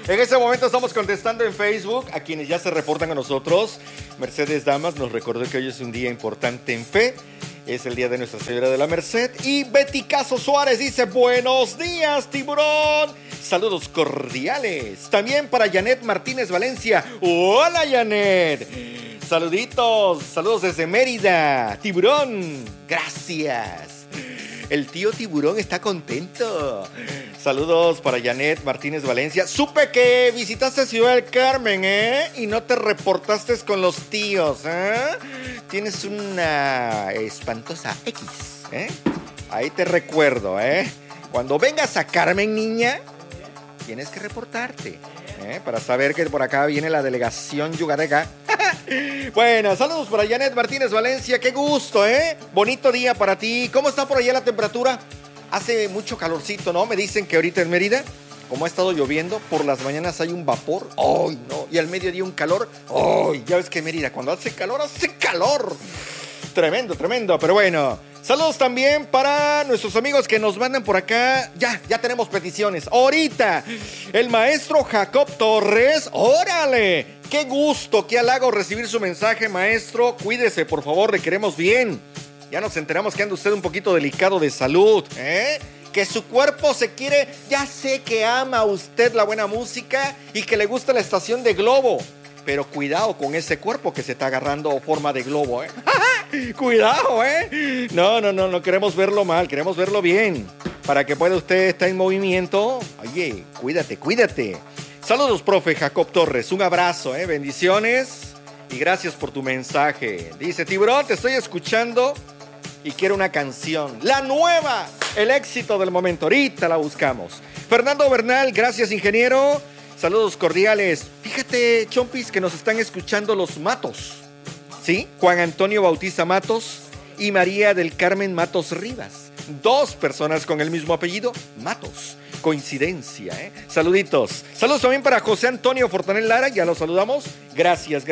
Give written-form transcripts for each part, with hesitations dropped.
En este momento estamos contestando en Facebook a quienes ya se reportan a nosotros. Mercedes Damas nos recordó que hoy es un día importante en fe. Es el día de Nuestra Señora de la Merced. Y Betty Caso Suárez dice: buenos días, tiburón. Saludos cordiales. También para Janet Martínez Valencia. Hola, Janet. Saluditos. Saludos desde Mérida. Tiburón, gracias. El tío Tiburón está contento. Saludos para Janet Martínez Valencia. Supe que visitaste Ciudad del Carmen, y no te reportaste con los tíos, Tienes una espantosa X, Ahí te recuerdo, Cuando vengas a Carmen, niña, tienes que reportarte, para saber que por acá viene la delegación yucateca. Bueno, saludos para Janet Martínez Valencia. Qué gusto, bonito día para ti. ¿Cómo está por allá la temperatura? Hace mucho calorcito, ¿no? Me dicen que ahorita en Mérida, como ha estado lloviendo, por las mañanas hay un vapor. ¡Ay, no! Y al mediodía un calor. ¡Ay! Ya ves que en Mérida, cuando hace calor, hace calor. Tremendo, tremendo. Pero bueno, saludos también para nuestros amigos que nos mandan por acá. Ya tenemos peticiones. Ahorita, el maestro Jacob Torres. ¡Órale! ¡Qué gusto, qué halago recibir su mensaje, maestro! Cuídese, por favor, le queremos bien. Ya nos enteramos que anda usted un poquito delicado de salud, que su cuerpo se quiere. Ya sé que ama usted la buena música y que le gusta la estación de globo, pero cuidado con ese cuerpo que se está agarrando forma de globo, Cuidado, No queremos verlo mal, queremos verlo bien, para que pueda usted estar en movimiento. Oye, cuídate. Saludos, profe Jacob Torres, un abrazo, bendiciones y gracias por tu mensaje. Dice: tiburón, te estoy escuchando y quiero una canción, la nueva, el éxito del momento. Ahorita la buscamos. Fernando Bernal, gracias, ingeniero. Saludos cordiales. Fíjate, Chompis, que nos están escuchando los Matos. ¿Sí? Juan Antonio Bautista Matos y María del Carmen Matos Rivas. 2 personas con el mismo apellido, Matos. Coincidencia, Saluditos. Saludos también para José Antonio Fortanel Lara, ya lo saludamos. Gracias.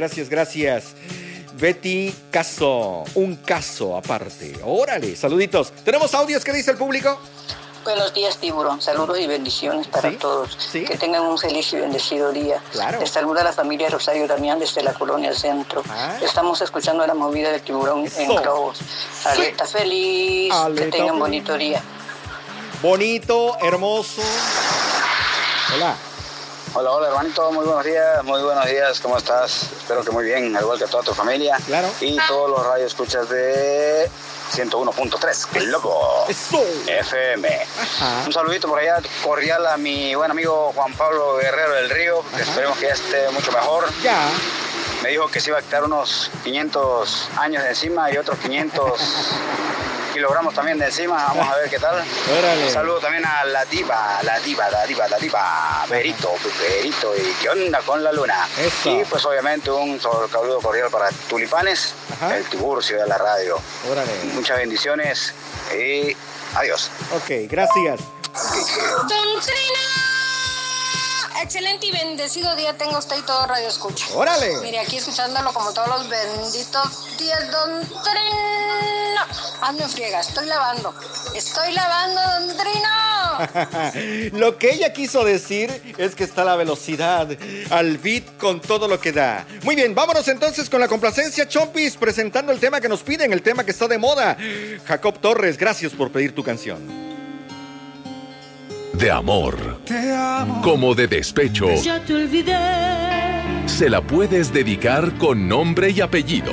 Betty Caso, un caso aparte. Órale, saluditos. ¿Tenemos audios? ¿Qué dice el público? Buenos días, tiburón. Saludos y bendiciones para todos. ¿Sí? Que tengan un feliz y bendecido día. Claro. Les saluda la familia Rosario Damián desde la Colonia Centro. Estamos escuchando la movida del tiburón en Globos. Alerta feliz. Que tengan bonito día. Bonito, hermoso. Hola. Hola, hermanito, muy buenos días, ¿cómo estás? Espero que muy bien, al igual que toda tu familia. Claro. Y todos los radioescuchas de 101.3, El Loco FM. Ajá. Un saludito por allá cordial a mi buen amigo Juan Pablo Guerrero del Río, que esperemos que ya esté mucho mejor. Ya. Me dijo que se iba a quitar unos 500 años de encima y otros 500 kilogramos también de encima. Vamos a ver qué tal. Órale. Un saludo también a la diva, Berito, y qué onda con la luna. Eso. Y pues obviamente un saludo cordial para Tulipanes, el Tiburcio de la radio. Órale. Muchas bendiciones y adiós. Ok, gracias. Don Trina, excelente y bendecido día tenga usted y todo Radio Escucha. ¡Órale! Mire, aquí escuchándolo como todos los benditos días, Don Trina. Ando en friega, estoy lavando, Don Trina. Lo que ella quiso decir es que está a la velocidad, al beat, con todo lo que da. Muy bien, vámonos entonces con la complacencia, Chompis, presentando el tema que nos piden, el tema que está de moda. Jacob Torres, gracias por pedir tu canción. De amor, como de despecho, ya te olvidé. Se la puedes dedicar con nombre y apellido.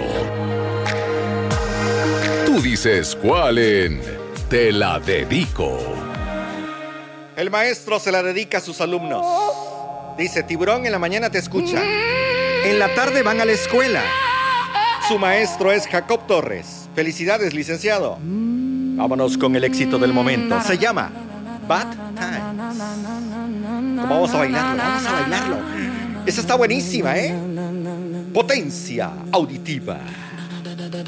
Tú dices cuál en Te la dedico. El maestro se la dedica a sus alumnos. Dice: tiburón, en la mañana te escucha, en la tarde van a la escuela. Su maestro es Jacob Torres. Felicidades, licenciado. Vámonos con el éxito del momento. Se llama Bad Times. ¿Cómo vamos a bailarlo? Esa está buenísima, Potencia auditiva.